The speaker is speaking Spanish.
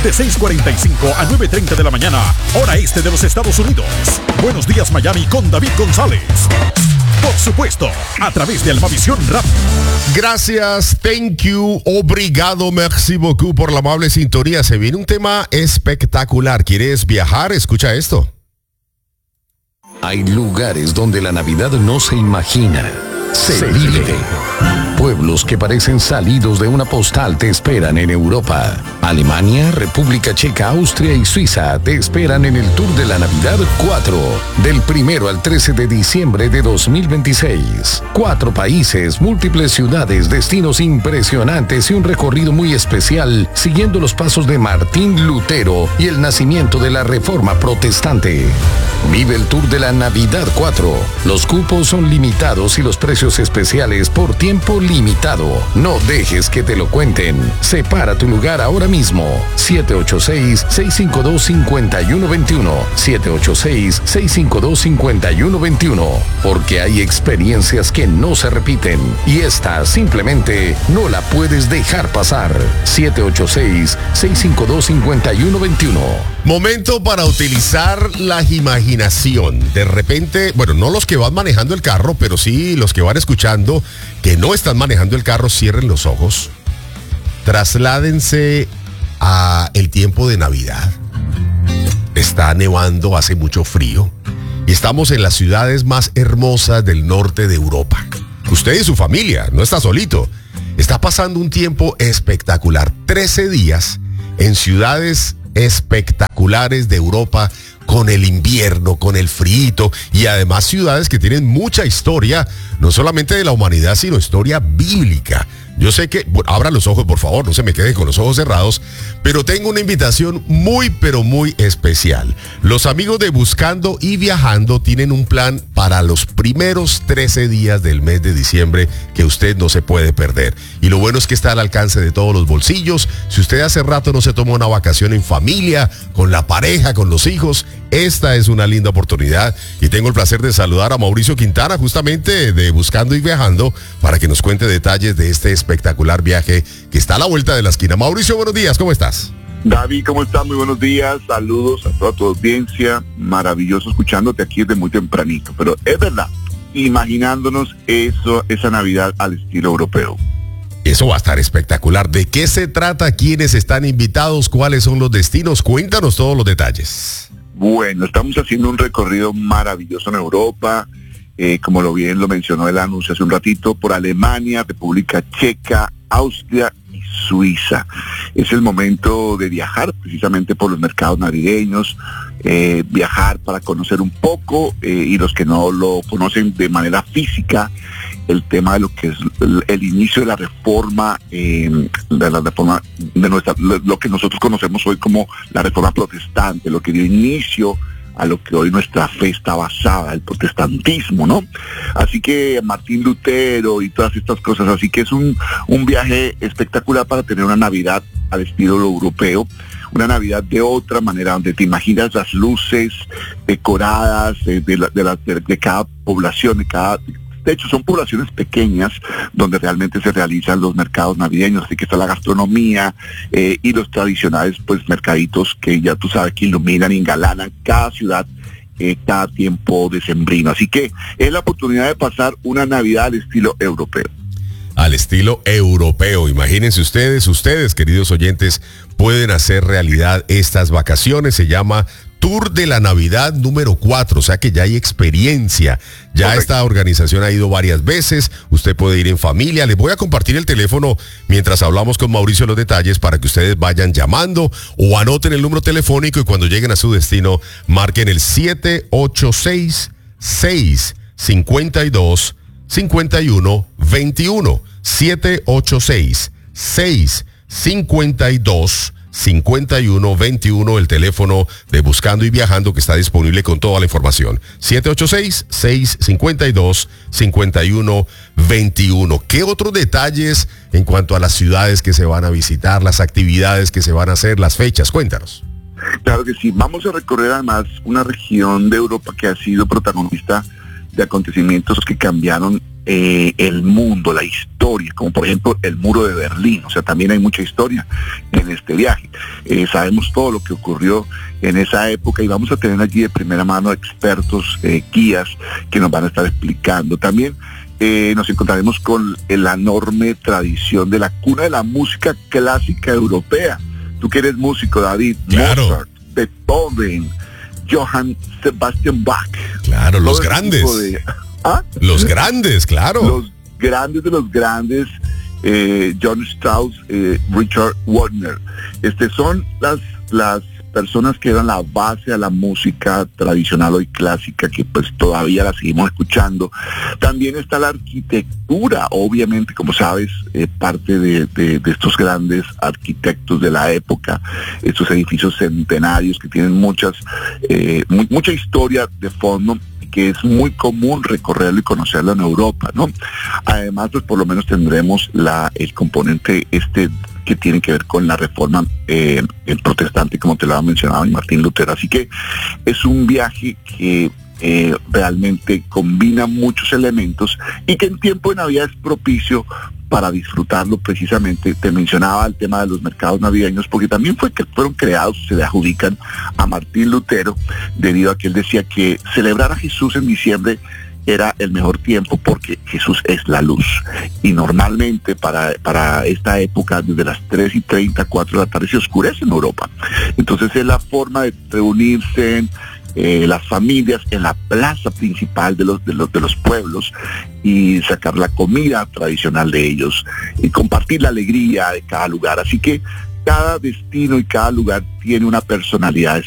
De 6:45 a 9:30 de la mañana, hora este de los Estados Unidos. Buenos días, Miami, con David González. Por supuesto, a través de Almavisión Radio. Gracias, thank you, obrigado, merci beaucoup por la amable sintonía. Se viene un tema espectacular. ¿Quieres viajar? Escucha esto. Hay lugares donde la Navidad no se imagina, se vive. Pueblos que parecen salidos de una postal te esperan en Europa. Alemania, República Checa, Austria y Suiza te esperan en el Tour de la Navidad 4, del 1 al 13 de diciembre de 2026. 4 países, múltiples ciudades, destinos impresionantes y un recorrido muy especial siguiendo los pasos de Martín Lutero y el nacimiento de la Reforma Protestante. Vive el Tour de la Navidad 4. Los cupos son limitados y los precios especiales por tiempo limitado. No dejes que te lo cuenten. Separa tu lugar ahora mismo. 786-652-5121. 786-652-5121. Porque hay experiencias que no se repiten y esta simplemente no la puedes dejar pasar. 786-652-5121. Momento para utilizar la imaginación. De repente, bueno, no los que van manejando el carro, pero sí los que van escuchando, que no están manejando el carro, cierren los ojos. Trasládense a el tiempo de Navidad. Está nevando, hace mucho frío. Y estamos en las ciudades más hermosas del norte de Europa. Usted y su familia, no está solito. Está pasando un tiempo espectacular. 13 días en ciudades espectaculares de Europa, con el invierno, con el frío, y además ciudades que tienen mucha historia, no solamente de la humanidad, sino historia bíblica. Yo sé que, bueno, abran los ojos, por favor, no se me queden con los ojos cerrados, pero tengo una invitación muy, pero muy especial. Los amigos de Buscando y Viajando tienen un plan para los primeros 13 días del mes de diciembre que usted no se puede perder. Y lo bueno es que está al alcance de todos los bolsillos. Si usted hace rato no se tomó una vacación en familia, con la pareja, con los hijos, esta es una linda oportunidad. Y tengo el placer de saludar a Mauricio Quintana, justamente de Buscando y Viajando, para que nos cuente detalles de este espectacular viaje que está a la vuelta de la esquina. Mauricio, buenos días, ¿cómo estás? David, ¿cómo estás? Muy buenos días, saludos a toda tu audiencia, maravilloso escuchándote aquí desde muy tempranito, pero es verdad, imaginándonos esa Navidad al estilo europeo. Eso va a estar espectacular. ¿De qué se trata? ¿Quiénes están invitados? ¿Cuáles son los destinos? Cuéntanos todos los detalles. Bueno, estamos haciendo un recorrido maravilloso en Europa, como bien lo mencionó el anuncio hace un ratito, por Alemania, República Checa, Austria y Suiza. Es el momento de viajar precisamente por los mercados navideños, viajar para conocer un poco, y los que no lo conocen de manera física, el tema de lo que es el inicio de la reforma, lo que nosotros conocemos hoy como la reforma protestante, lo que dio inicio a lo que hoy nuestra fe está basada, el protestantismo, ¿no? Así que Martín Lutero y todas estas cosas, así que es un viaje espectacular para tener una Navidad al estilo europeo, una Navidad de otra manera, donde te imaginas las luces decoradas de cada población, de hecho, son poblaciones pequeñas donde realmente se realizan los mercados navideños, así que está la gastronomía y los tradicionales pues mercaditos que ya tú sabes que iluminan y engalanan cada ciudad, cada tiempo decembrino. Así que es la oportunidad de pasar una Navidad al estilo europeo. Al estilo europeo. Imagínense ustedes, queridos oyentes, pueden hacer realidad estas vacaciones. Se llama Tour de la Navidad número 4, o sea que ya hay experiencia. Ya Correcto. Esta organización ha ido varias veces, usted puede ir en familia. Les voy a compartir el teléfono mientras hablamos con Mauricio los detalles para que ustedes vayan llamando o anoten el número telefónico y cuando lleguen a su destino marquen el 786-652-5121. 786-652-5121, el teléfono de Buscando y Viajando que está disponible con toda la información. 786-652-5121. ¿Qué otros detalles en cuanto a las ciudades que se van a visitar, las actividades que se van a hacer, las fechas? Cuéntanos. Claro que sí, vamos a recorrer además una región de Europa que ha sido protagonista de acontecimientos que cambiaron el mundo, la historia, como por ejemplo el muro de Berlín. O sea, también hay mucha historia en este viaje. Sabemos todo lo que ocurrió en esa época y vamos a tener allí de primera mano expertos, guías que nos van a estar explicando. También nos encontraremos con la enorme tradición de la cuna de la música clásica europea. Tú que eres músico, David, claro. Mozart, Beethoven, Johann Sebastian Bach. Claro, los grandes. Los grandes, claro. Los grandes de los grandes, John Strauss, Richard Wagner. Son las personas que eran la base a la música tradicional hoy clásica, que pues todavía la seguimos escuchando. También está la arquitectura, obviamente, como sabes, parte de estos grandes arquitectos de la época, estos edificios centenarios que tienen mucha historia de fondo, que es muy común recorrerlo y conocerlo en Europa, ¿no? Además, pues por lo menos tendremos el componente que tiene que ver con la reforma el protestante, como te lo ha mencionado Martín Lutero. Así que es un viaje que realmente combina muchos elementos y que en tiempo de Navidad es propicio para disfrutarlo. Precisamente te mencionaba el tema de los mercados navideños, porque también fueron creados, se le adjudican a Martín Lutero, debido a que él decía que celebrar a Jesús en diciembre era el mejor tiempo porque Jesús es la luz. Y normalmente para esta época, desde las 3:30, 4 de la tarde, se oscurece en Europa. Entonces es la forma de reunirse las familias en la plaza principal de los pueblos y sacar la comida tradicional de ellos y compartir la alegría de cada lugar. Así que cada destino y cada lugar tiene una personalidad